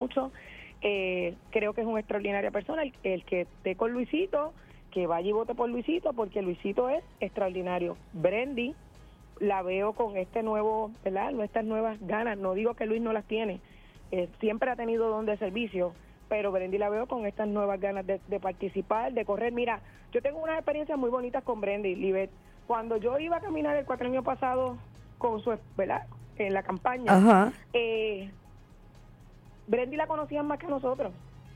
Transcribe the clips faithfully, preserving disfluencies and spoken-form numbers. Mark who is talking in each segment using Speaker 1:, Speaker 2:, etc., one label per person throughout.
Speaker 1: mucho. Eh, creo que es una extraordinaria persona. El, el que esté con Luisito, que vaya y vote por Luisito, porque Luisito es extraordinario. Brendy, la veo con este nuevo, ¿verdad? Nuestras nuevas ganas. No digo que Luis no las tiene. Eh, siempre ha tenido don de servicio, pero Brendy la veo con estas nuevas ganas de, de participar, de correr. Mira, yo tengo unas experiencias muy bonitas con Brendy, Libet. Cuando yo iba a caminar el cuatrienio pasado con su, ¿verdad? En la campaña,
Speaker 2: Ajá.
Speaker 1: eh, Brendy la conocían más que nosotros.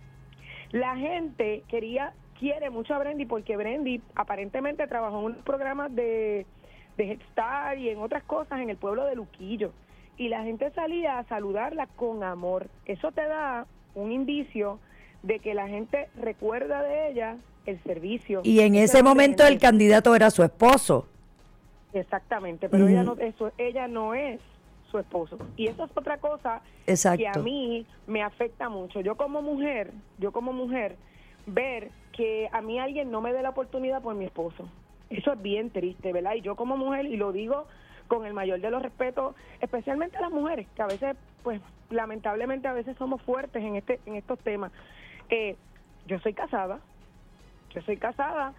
Speaker 1: La gente quería, quiere mucho a Brendy porque Brendy aparentemente trabajó en unos programas de, de Head Start y en otras cosas en el pueblo de Luquillo. Y la gente salía a saludarla con amor. Eso te da un indicio de que la gente recuerda de ella el servicio.
Speaker 2: Y en ese momento el candidato era su esposo.
Speaker 1: Exactamente, pero
Speaker 2: uh-huh.
Speaker 1: ella no, eso, ella no es su esposo. Y eso es otra cosa
Speaker 2: Exacto.
Speaker 1: que a mí me afecta mucho. Yo como mujer, yo como mujer, ver que a mí alguien no me dé la oportunidad por mi esposo. Eso es bien triste, ¿verdad? Y yo como mujer, y lo digo con el mayor de los respetos, especialmente a las mujeres, que a veces, pues, lamentablemente a veces somos fuertes en este en estos temas. Eh, yo soy casada, yo soy casada,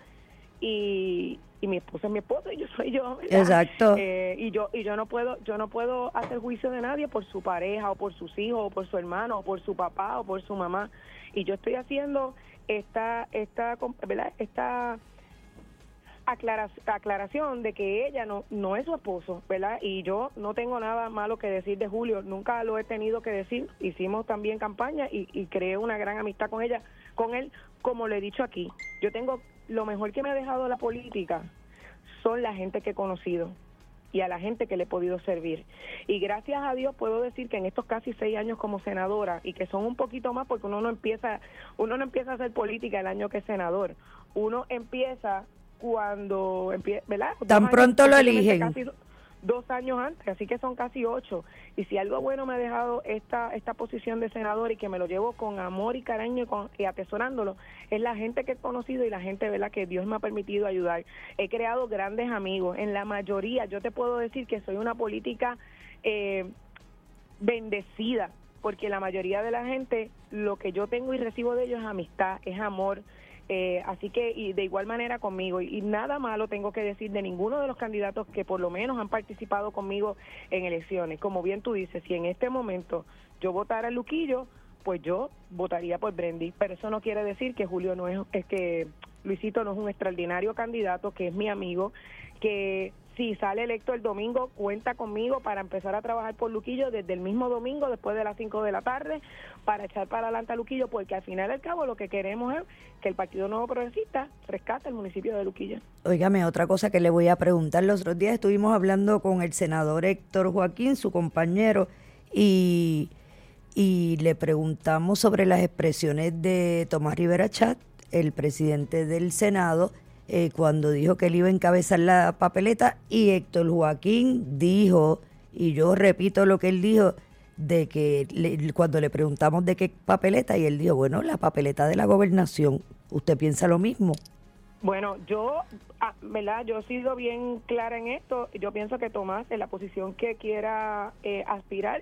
Speaker 1: y, y mi esposo es mi esposo y yo soy yo, ¿verdad?
Speaker 2: Exacto.
Speaker 1: Eh, y yo y yo no puedo yo no puedo hacer juicio de nadie por su pareja o por sus hijos o por su hermano o por su papá o por su mamá. Y yo estoy haciendo esta esta ¿verdad? esta aclara, aclaración de que ella no no es su esposo, ¿verdad? Y yo no tengo nada malo que decir de Julio, nunca lo he tenido que decir. Hicimos también campaña y, y creé una gran amistad con ella, con él, como le he dicho aquí. Yo tengo lo mejor que me ha dejado la política son la gente que he conocido y a la gente que le he podido servir. Y gracias a Dios puedo decir que en estos casi seis años como senadora, y que son un poquito más porque uno no empieza, uno no empieza a hacer política el año que es senador. Uno empieza cuando empieza, ¿verdad?
Speaker 2: Tan pronto lo eligen.
Speaker 1: Casi dos años antes, así que son casi ocho. Y si algo bueno me ha dejado esta esta posición de senador y que me lo llevo con amor y cariño y, con, y atesorándolo, es la gente que he conocido y la gente, ¿verdad?, que Dios me ha permitido ayudar. He creado grandes amigos. En la mayoría, yo te puedo decir que soy una política eh, bendecida, porque la mayoría de la gente, lo que yo tengo y recibo de ellos es amistad, es amor. Eh, así que, y de igual manera conmigo, y, y nada malo tengo que decir de ninguno de los candidatos que por lo menos han participado conmigo en elecciones. Como bien tú dices, si en este momento yo votara a Luquillo, pues yo votaría por Brendy, pero eso no quiere decir que Julio no es, es que Luisito no es un extraordinario candidato, que es mi amigo, que si sale electo el domingo, cuenta conmigo para empezar a trabajar por Luquillo desde el mismo domingo, después de las cinco de la tarde, para echar para adelante a Luquillo, porque al final del cabo lo que queremos es que el Partido Nuevo Progresista rescate el municipio de Luquillo.
Speaker 2: Óigame, otra cosa que le voy a preguntar. Los otros días estuvimos hablando con el senador Héctor Joaquín, su compañero, y, y le preguntamos sobre las expresiones de Tomás Rivera Chat, el presidente del Senado, Eh, cuando dijo que él iba a encabezar la papeleta, y Héctor Joaquín dijo, y yo repito lo que él dijo, de que le, cuando le preguntamos de qué papeleta, y él dijo, bueno, la papeleta de la gobernación. ¿Usted piensa lo mismo?
Speaker 1: Bueno, yo, ah, ¿verdad? Yo he sido bien clara en esto. Yo pienso que Tomás, en la posición que quiera eh, aspirar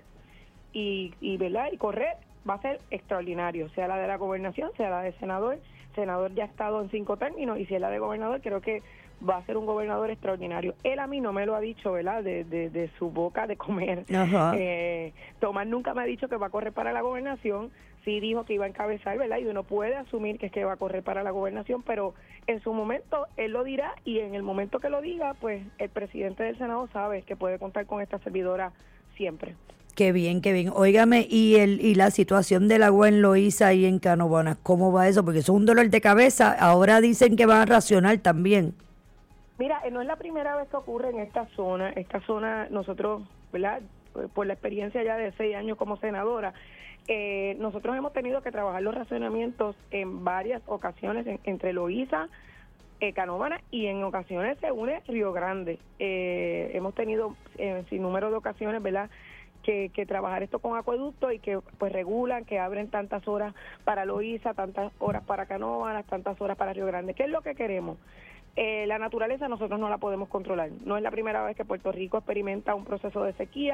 Speaker 1: y, y, ¿verdad?, y correr, va a ser extraordinario, sea la de la gobernación, sea la de senador. Senador ya ha estado en cinco términos, y si es la de gobernador, creo que va a ser un gobernador extraordinario. Él a mí no me lo ha dicho, ¿verdad?, de, de, de su boca de comer. Eh, Tomás nunca me ha dicho que va a correr para la gobernación. Sí dijo que iba a encabezar, ¿verdad?, y uno puede asumir que es que va a correr para la gobernación, pero en su momento él lo dirá, y en el momento que lo diga, pues el presidente del Senado sabe que puede contar con esta servidora siempre.
Speaker 2: Qué bien, qué bien. Óigame, y el y la situación del agua en Loíza ahí en Canóvanas, ¿cómo va eso? Porque eso es un dolor de cabeza. Ahora dicen que van a racionar también.
Speaker 1: Mira, no es la primera vez que ocurre en esta zona. Esta zona, nosotros, ¿verdad?, por la experiencia ya de seis años como senadora, eh, nosotros hemos tenido que trabajar los racionamientos en varias ocasiones en, entre Loíza, eh, Canóvanas, y en ocasiones se une Río Grande. Eh, hemos tenido eh, sin número de ocasiones, ¿verdad?, Que, que trabajar esto con acueducto, y que pues regulan, que abren tantas horas para Loíza, tantas horas para Canóvanas, tantas horas para Río Grande. ¿Qué es lo que queremos? Eh, la naturaleza nosotros no la podemos controlar. No es la primera vez que Puerto Rico experimenta un proceso de sequía.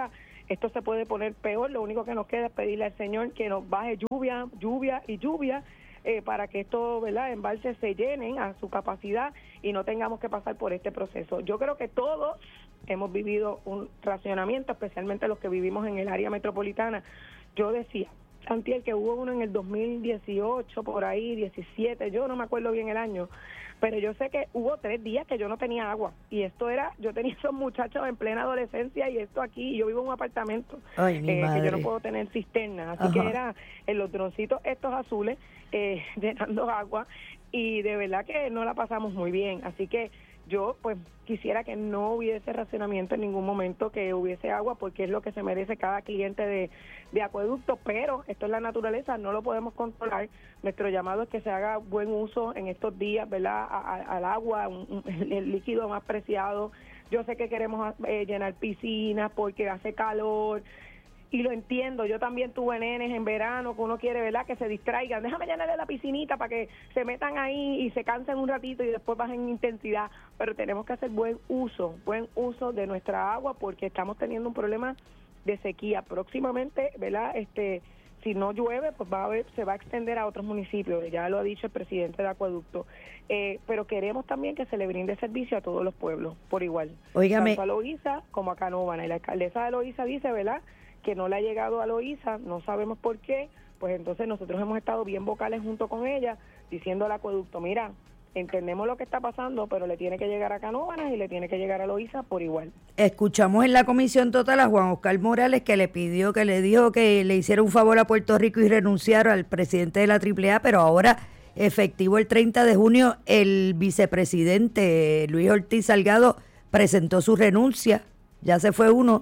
Speaker 1: esto se puede poner peor. Lo único que nos queda es pedirle al Señor que nos baje lluvia, lluvia y lluvia, eh, para que estos, ¿verdad?, embalses se llenen a su capacidad y no tengamos que pasar por este proceso. Yo creo que todos hemos vivido un racionamiento, especialmente los que vivimos en el área metropolitana. Yo decía, antier, que hubo uno en el dos mil dieciocho, por ahí, diecisiete, yo no me acuerdo bien el año, pero yo sé que hubo tres días que yo no tenía agua, y esto era, yo tenía esos muchachos en plena adolescencia, y esto aquí, yo vivo en un apartamento,
Speaker 2: Ay, mi
Speaker 1: eh,
Speaker 2: madre.
Speaker 1: que yo no puedo tener cisterna, así
Speaker 2: Ajá.
Speaker 1: que era en los droncitos estos azules, eh, llenando agua, y de verdad que no la pasamos muy bien, así que yo pues quisiera que no hubiese racionamiento en ningún momento, que hubiese agua, porque es lo que se merece cada cliente de, de acueducto, pero esto es la naturaleza, no lo podemos controlar. Nuestro llamado es que se haga buen uso en estos días, ¿verdad?, a, a, al agua, un, un, el líquido más preciado. Yo sé que queremos eh, llenar piscinas porque hace calor, y lo entiendo, yo también tuve nenes en verano que uno quiere, ¿verdad?, que se distraigan, déjame llenarle la piscinita para que se metan ahí y se cansen un ratito y después bajen intensidad, pero tenemos que hacer buen uso, buen uso de nuestra agua, porque estamos teniendo un problema de sequía. Próximamente, ¿verdad?, este, si no llueve, pues va a haber, se va a extender a otros municipios, ya lo ha dicho el presidente de Acueducto, eh, pero queremos también que se le brinde servicio a todos los pueblos por igual,
Speaker 2: Óigame,
Speaker 1: tanto a Loíza como a Canóvana, y la alcaldesa de Loíza dice, ¿verdad?, que no le ha llegado a Loíza, no sabemos por qué, pues entonces nosotros hemos estado bien vocales junto con ella, diciendo al acueducto, mira, entendemos lo que está pasando, pero le tiene que llegar a Canóvanas y le tiene que llegar a Loíza por igual.
Speaker 2: escuchamos en la Comisión Total a Juan Oscar Morales, que le pidió, que le dijo que le hiciera un favor a Puerto Rico y renunciara al presidente de la triple A, pero ahora, efectivo el treinta de junio, el vicepresidente Luis Ortiz Salgado presentó su renuncia, ya se fue uno.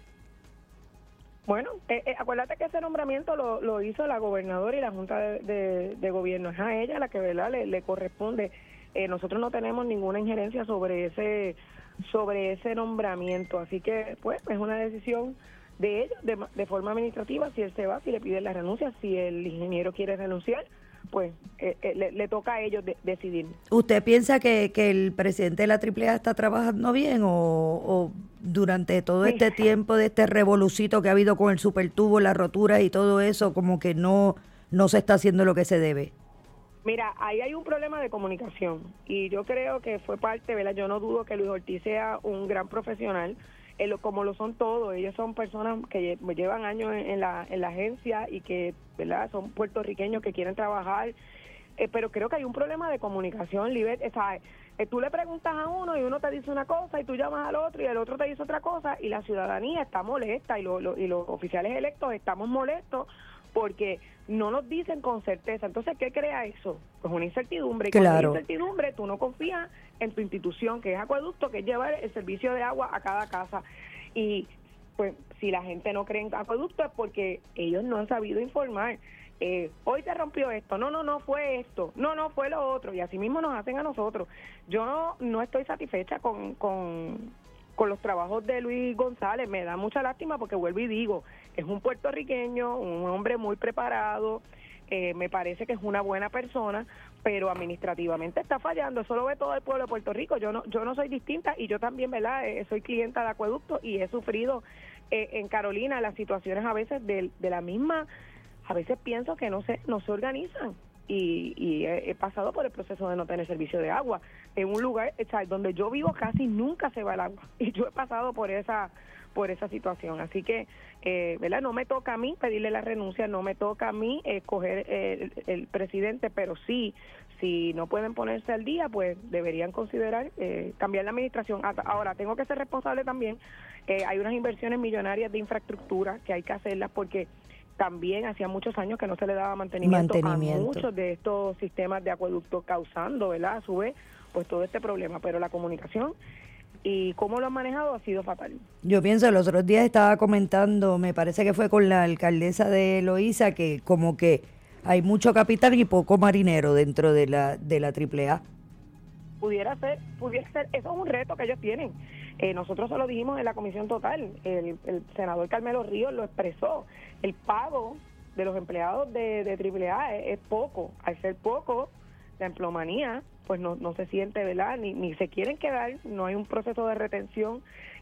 Speaker 1: Bueno, eh, eh, acuérdate que ese nombramiento lo, lo hizo la gobernadora y la Junta de, de, de Gobierno. Es a ella la que, ¿verdad?, le, le corresponde. Eh, nosotros no tenemos ninguna injerencia sobre ese sobre ese nombramiento. Así que, pues, es una decisión de ellos, de, de forma administrativa. Si él se va, si le piden la renuncia, si el ingeniero quiere renunciar, pues eh, eh, le, le toca a ellos de, decidir.
Speaker 2: ¿Usted piensa que, que el presidente de la triple A está trabajando bien o, o durante todo
Speaker 1: Sí.
Speaker 2: este tiempo de este revolucito que ha habido con el supertubo, las roturas y todo eso, como que no, no se está haciendo lo que se debe?
Speaker 1: Mira, ahí hay un problema de comunicación y yo creo que fue parte, ¿verdad? Yo no dudo que Luis Ortiz sea un gran profesional, eh, lo, como lo son todos. Ellos son personas que lle- llevan años en, en la en la agencia y que, ¿verdad?, son puertorriqueños que quieren trabajar, eh, pero creo que hay un problema de comunicación, Libet. O sea, eh, tú le preguntas a uno y uno te dice una cosa y tú llamas al otro y el otro te dice otra cosa y la ciudadanía está molesta y, lo, lo, y los oficiales electos estamos molestos porque no nos dicen con certeza. Entonces, ¿qué crea eso? Pues una incertidumbre. Y
Speaker 2: Claro.
Speaker 1: cuando hay incertidumbre, tú no confías en tu institución, que es Acueducto, que es llevar el servicio de agua a cada casa. Y pues si la gente no cree en Acueducto es porque ellos no han sabido informar. Eh, hoy se rompió esto, no, no, no fue esto, no, no fue lo otro, y así mismo nos hacen a nosotros. Yo no, no estoy satisfecha con, con, con los trabajos de Luis González, me da mucha lástima porque vuelvo y digo, es un puertorriqueño, un hombre muy preparado, eh, me parece que es una buena persona, pero administrativamente está fallando, eso lo ve todo el pueblo de Puerto Rico. Yo no yo no soy distinta y yo también, ¿verdad?, eh, soy clienta de Acueducto y he sufrido eh, en Carolina las situaciones a veces de, de la misma. A veces pienso que no se no se organizan y, y he, he pasado por el proceso de no tener servicio de agua en un lugar, o sea, donde yo vivo casi nunca se va el agua y yo he pasado por esa por esa situación, así que eh, ¿verdad?, no me toca a mí pedirle la renuncia, no me toca a mí escoger eh, el, el presidente, pero sí, si no pueden ponerse al día, pues deberían considerar eh, cambiar la administración. Ahora, tengo que ser responsable también, eh, hay unas inversiones millonarias de infraestructura que hay que hacerlas porque también hacía muchos años que no se le daba mantenimiento,
Speaker 2: Mantenimiento.
Speaker 1: a muchos de estos sistemas de acueducto, causando, ¿verdad?, a su vez, pues todo este problema. Pero la comunicación y cómo lo han manejado ha sido fatal.
Speaker 2: Yo pienso, los otros días estaba comentando, me parece que fue con la alcaldesa de Loíza, que como que hay mucho capitán y poco marinero dentro de la de la triple A.
Speaker 1: Pudiera ser, pudiera ser, eso es un reto que ellos tienen. Eh, nosotros se lo dijimos en la Comisión Total, el, el senador Carmelo Ríos lo expresó, el pago de los empleados de, de triple A es, es poco, al ser poco, la empleomanía pues no, no se siente, ¿verdad?, ni, ni se quieren quedar, no hay un proceso de retención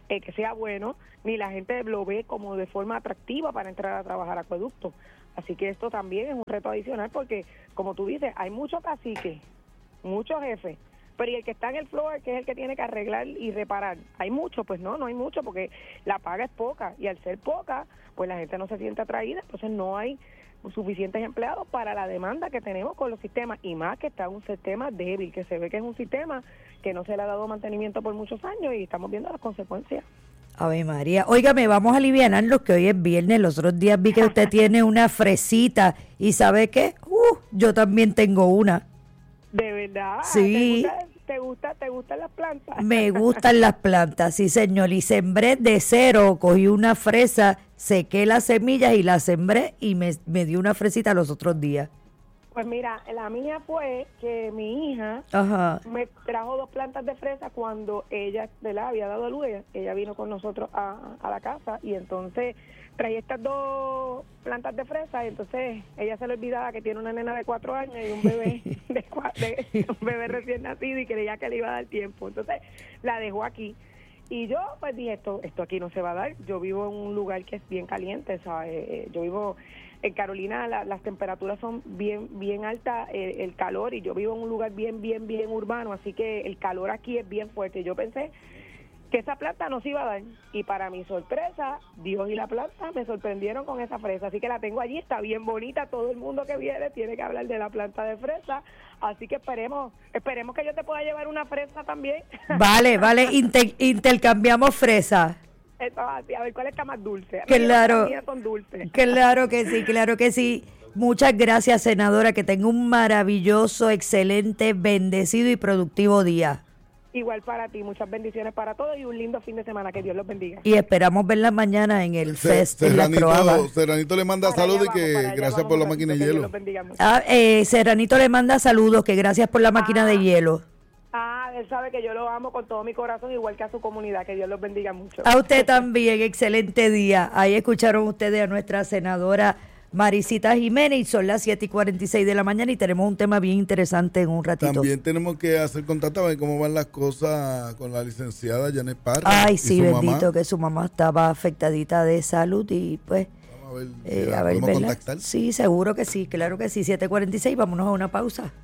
Speaker 1: eh, que sea bueno, ni la gente lo ve como de forma atractiva para entrar a trabajar a acueducto. Así que esto también es un reto adicional porque, como tú dices, hay muchos caciques, muchos jefes, pero y el que está en el floor, que es el que tiene que arreglar y reparar, ¿hay mucho? Pues no, no hay mucho porque la paga es poca y al ser poca, pues la gente no se siente atraída, entonces no hay suficientes empleados para la demanda que tenemos con los sistemas y más que está un sistema débil, que se ve que es un sistema que no se le ha dado mantenimiento por muchos años y estamos viendo las consecuencias.
Speaker 2: Ave María, óigame, vamos a alivianarnos que hoy es viernes, los otros días vi que usted tiene una fresita y ¿sabe qué? Uh, yo también tengo una.
Speaker 1: ¿De verdad?
Speaker 2: Sí.
Speaker 1: ¿Te gusta, te gusta, te gustan las plantas?
Speaker 2: Me gustan las plantas, sí señor, y sembré de cero, cogí una fresa, sequé las semillas y las sembré y me, me dio una fresita los otros días.
Speaker 1: Pues mira, la mía fue que mi hija
Speaker 2: Ajá.
Speaker 1: me trajo dos plantas de fresa cuando ella, ¿verdad?, había dado a luz. Ella, ella vino con nosotros a, a la casa y entonces traía estas dos plantas de fresa y entonces ella se le olvidaba que tiene una nena de cuatro años y un bebé de, cua- de un bebé recién nacido y creía que le iba a dar tiempo. Entonces la dejó aquí. Y yo pues dije, esto esto aquí no se va a dar. Yo vivo en un lugar que es bien caliente, ¿sabes? Yo vivo en Carolina, la, las temperaturas son bien bien altas, el, el calor, y yo vivo en un lugar bien, bien, bien urbano, así que el calor aquí es bien fuerte. Yo pensé que esa planta no se iba a dar, y para mi sorpresa, Dios y la planta me sorprendieron con esa fresa, así que la tengo allí, está bien bonita, todo el mundo que viene tiene que hablar de la planta de fresa, así que esperemos, esperemos que yo te pueda llevar una fresa también.
Speaker 2: Vale, vale, inter- intercambiamos fresa.
Speaker 1: Eso, así, a ver cuál está más dulce.
Speaker 2: Claro,
Speaker 1: Las mías son dulces.
Speaker 2: claro que sí, claro que sí. Muchas gracias, senadora, que tenga un maravilloso, excelente, bendecido y productivo día.
Speaker 1: Igual para ti, muchas bendiciones para todos y un lindo fin de semana, que Dios los bendiga.
Speaker 2: Y esperamos verla mañana en el
Speaker 3: Se-
Speaker 2: Fest en la Croaba.
Speaker 3: Serranito, Serranito le manda
Speaker 1: Para
Speaker 3: saludos
Speaker 1: allá
Speaker 3: y que
Speaker 1: vamos, para allá
Speaker 3: gracias
Speaker 1: vamos
Speaker 3: por la
Speaker 1: un
Speaker 3: máquina de
Speaker 1: ratito, que Dios
Speaker 3: hielo.
Speaker 1: los bendiga mucho.
Speaker 2: Ah, eh, Serranito le manda saludos, que gracias por la máquina
Speaker 1: Ah.
Speaker 2: de hielo.
Speaker 1: Ah, él sabe que yo lo amo con todo mi corazón, igual que a su comunidad, que Dios los bendiga mucho.
Speaker 2: A usted también, excelente día. Ahí escucharon ustedes a nuestra senadora Marisita Jiménez y son las siete y cuarenta y seis de la mañana y tenemos un tema bien interesante en un ratito.
Speaker 3: También tenemos que hacer contacto a ver cómo van las cosas con la licenciada Janet Parra.
Speaker 2: Ay,
Speaker 3: y
Speaker 2: sí,
Speaker 3: su
Speaker 2: bendito,
Speaker 3: mamá.
Speaker 2: que su mamá estaba afectadita de salud y pues...
Speaker 3: Vamos a ver,
Speaker 2: eh,
Speaker 3: si la
Speaker 2: a ver,
Speaker 3: podemos
Speaker 2: ¿verdad?
Speaker 3: contactar.
Speaker 2: Sí, seguro que sí, claro que sí. siete cuarenta y seis, vámonos a una pausa.